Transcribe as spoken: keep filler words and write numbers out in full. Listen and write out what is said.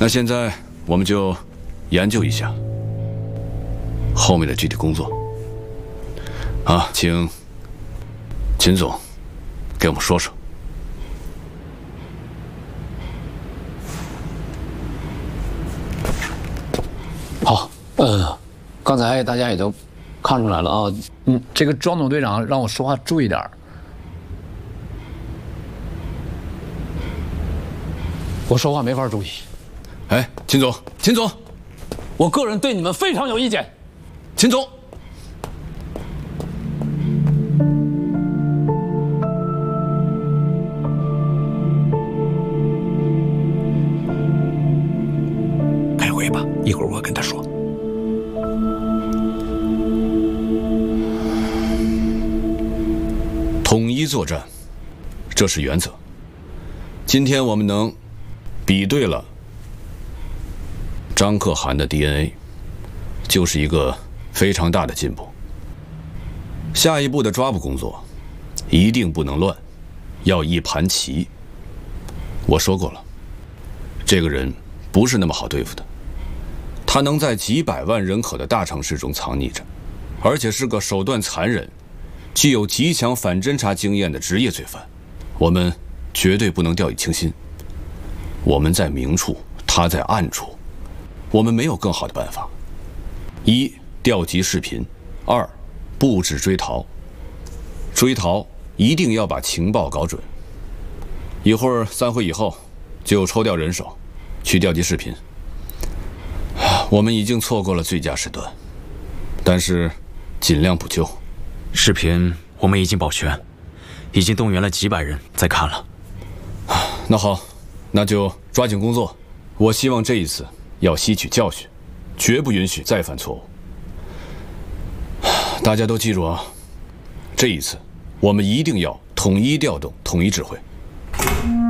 那现在我们就研究一下后面的具体工作。啊，请秦总给我们说说。 好，呃，刚才大家也都看出来了啊，嗯，这个庄总队长让我说话注意点儿。我说话没法注意。 哎，秦总，秦总， 我个人对你们非常有意见。 秦总， 开会吧，一会儿我跟他说。 统一作战，这是原则。今天我们能比对了张可汗的 D N A， 就是一个非常大的进步。下一步的抓捕工作一定不能乱，要一盘棋。我说过了，这个人不是那么好对付的，他能在几百万人口的大城市中藏匿着，而且是个手段残忍、具有极强反侦查经验的职业罪犯。我们绝对不能掉以轻心。我们在明处，他在暗处，我们没有更好的办法。一、调集视频；二、布置追逃。追逃一定要把情报搞准。一会儿散会以后，就抽调人手去调集视频。我们已经错过了最佳时段，但是尽量补救。 视频我们已经保全，已经动员了几百人在看了。 那好，那就抓紧工作。我希望这一次要吸取教训，绝不允许再犯错误。大家都记住啊，这一次我们一定要统一调动、统一指挥。